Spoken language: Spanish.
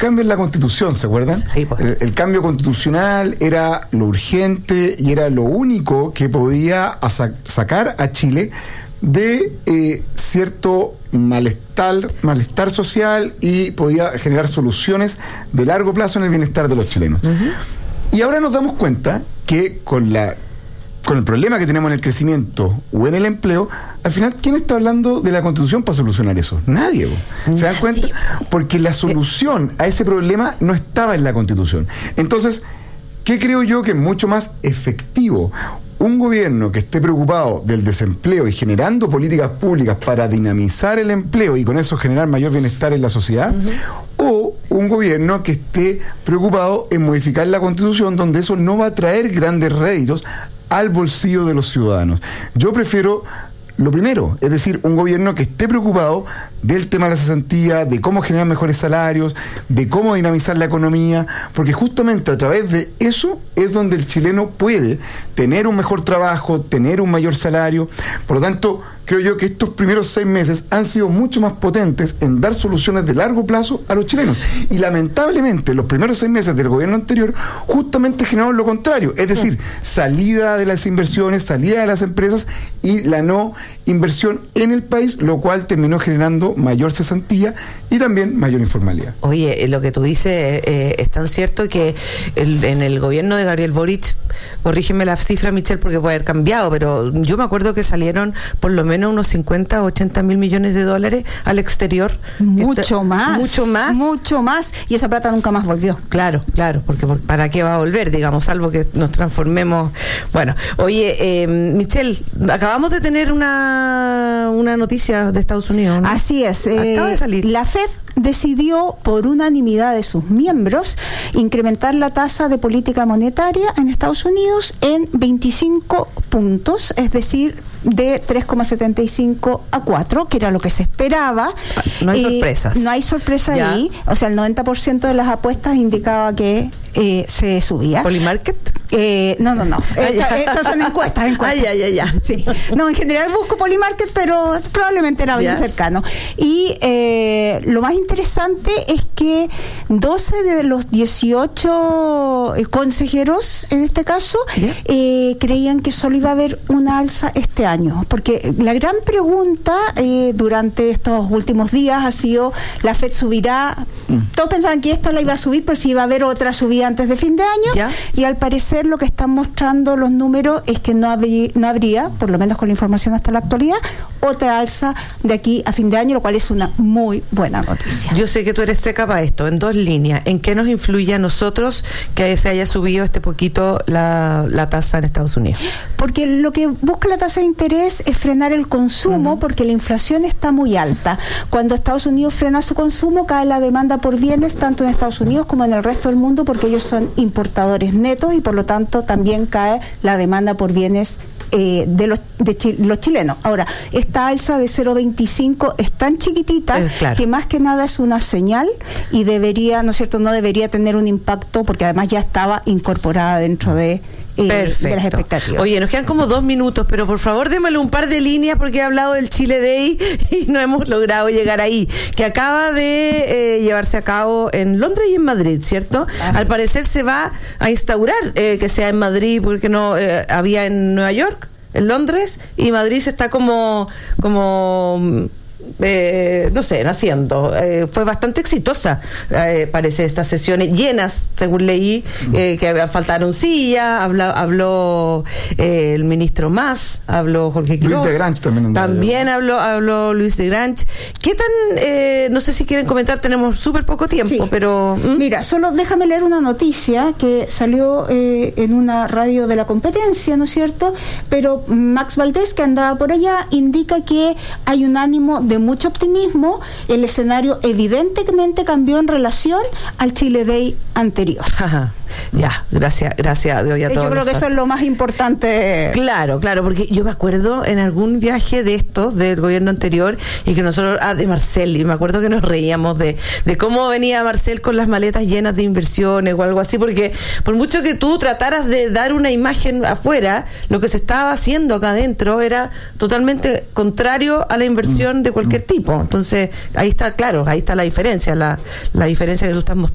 cambio en la Constitución, ¿se acuerdan? Sí, pues. El cambio constitucional era lo urgente y era lo único que podía sacar a Chile de cierto malestar social y podía generar soluciones de largo plazo en el bienestar de los chilenos. Y ahora nos damos cuenta que con el problema que tenemos en el crecimiento o en el empleo, al final, ¿quién está hablando de la Constitución para solucionar eso? Nadie. ¿Se dan cuenta? Porque la solución a ese problema no estaba en la Constitución. Entonces, ¿qué creo yo que es mucho más efectivo? Un gobierno que esté preocupado del desempleo y generando políticas públicas para dinamizar el empleo y con eso generar mayor bienestar en la sociedad, o un gobierno que esté preocupado en modificar la Constitución donde eso no va a traer grandes réditos al bolsillo de los ciudadanos. Yo prefiero lo primero, es decir, un gobierno que esté preocupado del tema de la cesantía, de cómo generar mejores salarios, de cómo dinamizar la economía, porque justamente a través de eso es donde el chileno puede tener un mejor trabajo, tener un mayor salario. Por lo tanto, creo yo que estos primeros 6 meses han sido mucho más potentes en dar soluciones de largo plazo a los chilenos. Y lamentablemente, los primeros 6 meses del gobierno anterior justamente generaron lo contrario, es decir, salida de las inversiones, salida de las empresas y la no inversión en el país, lo cual terminó generando mayor cesantía y también mayor informalidad. Oye, lo que tú dices es tan cierto que en el gobierno de Gabriel Boric, corrígeme la cifra, Michelle, porque puede haber cambiado, pero yo me acuerdo que salieron por lo menos unos 50 o 80 mil millones de dólares al exterior. Mucho más, y esa plata nunca más volvió. Claro, porque ¿para qué va a volver? Digamos, salvo que nos transformemos. Bueno, oye, Michelle, acabamos de tener una noticia de Estados Unidos, ¿no? Así es. Acaba de salir. La Fed decidió por unanimidad de sus miembros incrementar la tasa de política monetaria en Estados Unidos en 25 puntos, es decir, de 3,75 a 4, que era lo que se esperaba. No hay sorpresas. No hay sorpresa ¿Ya? ahí. O sea, el 90% de las apuestas indicaba que se subía. ¿Polymarket? No. Estas son encuestas. Ya. Sí. No, en general busco Polymarket, pero probablemente era bien cercano. Y lo más interesante es que 12 de los 18 consejeros, en este caso, creían que solo iba a haber una alza este año. Porque la gran pregunta durante estos últimos días ha sido, ¿la Fed subirá? Todos pensaban que esta la iba a subir, pero si iba a haber otra subida antes de fin de año. ¿Ya? Y al parecer lo que están mostrando los números es que no habría, por lo menos con la información hasta la actualidad, otra alza de aquí a fin de año, lo cual es una muy buena noticia. Yo sé que tú eres seca para esto, en 2 líneas. ¿En qué nos influye a nosotros que se haya subido este poquito la tasa en Estados Unidos? Porque lo que busca la tasa de interés es frenar el consumo, porque la inflación está muy alta. Cuando Estados Unidos frena su consumo, cae la demanda por bienes, tanto en Estados Unidos como en el resto del mundo, porque ellos son importadores netos y por lo tanto también cae la demanda por bienes de los chilenos. Ahora, esta alza de 0,25 es tan chiquitita que más que nada es una señal y debería, ¿no es cierto?, no debería tener un impacto porque además ya estaba incorporada dentro de las expectativas. Oye, nos quedan como 2 minutos, pero por favor démosle un par de líneas porque he hablado del Chile Day y no hemos logrado llegar ahí, que acaba de llevarse a cabo en Londres y en Madrid, ¿cierto? Al parecer se va a instaurar que sea en Madrid porque no había en Nueva York, en Londres, y Madrid se está como no sé, naciendo. Fue bastante exitosa, parece, estas sesiones llenas, según leí, que faltaron sillas, habló el ministro Mas, habló Jorge Quiroz. Luis de Granch también habló Luis de Granch. ¿Qué tan, no sé si quieren comentar, tenemos súper poco tiempo, pero... Mira, solo déjame leer una noticia que salió en una radio de la competencia, ¿no es cierto? Pero Max Valdés, que andaba por allá, indica que hay un ánimo de mucho optimismo. El escenario evidentemente cambió en relación al Chile Day anterior. Ya, gracias de hoy a todos. Yo creo que eso es lo más importante. Claro, porque yo me acuerdo en algún viaje de estos del gobierno anterior y que nosotros, de Marcel, y me acuerdo que nos reíamos de cómo venía Marcel con las maletas llenas de inversiones o algo así, porque por mucho que tú trataras de dar una imagen afuera, lo que se estaba haciendo acá adentro era totalmente contrario a la inversión de cualquier tipo. Entonces, ahí está la diferencia, la diferencia que tú estás mostrando.